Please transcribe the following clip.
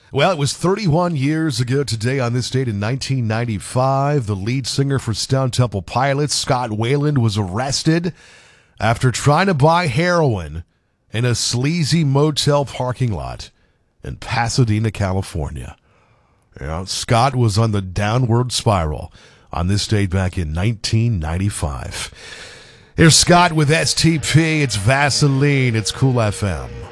Well, it was 31 years ago today on this date in 1995. The lead singer for Stone Temple Pilots, Scott Weiland, was arrested after trying to buy heroin in a sleazy motel parking lot in Pasadena, California. Scott was on the downward spiral on this date back in 1995. Here's Scott with STP. It's Vaseline. It's Cool FM.